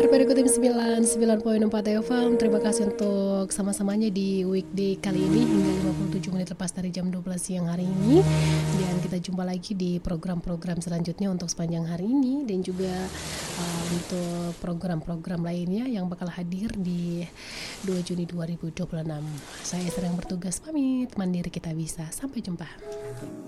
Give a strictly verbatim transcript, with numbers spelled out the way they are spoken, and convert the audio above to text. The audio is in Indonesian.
pendengar Perikutim sembilan puluh sembilan koma empat F M. Terima kasih untuk sama-samanya di weekday kali ini hingga lima puluh tujuh menit lepas dari jam dua belas siang hari ini. Dan kita jumpa lagi di program-program selanjutnya untuk sepanjang hari ini dan juga uh, untuk program-program lainnya yang bakal hadir di dua Juni dua ribu dua puluh enam. Saya sedang bertugas pamit, mandiri kita bisa. Sampai jumpa.